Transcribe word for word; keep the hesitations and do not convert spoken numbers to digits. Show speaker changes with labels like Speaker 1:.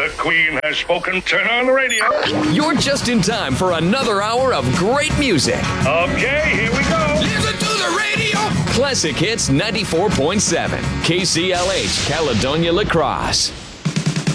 Speaker 1: The Queen has spoken. Turn on the radio.
Speaker 2: You're just in time for another hour of great music.
Speaker 1: Okay, here we go.
Speaker 2: Listen to the radio. Classic Hits ninety-four point seven. K C L H, Caledonia La Crosse.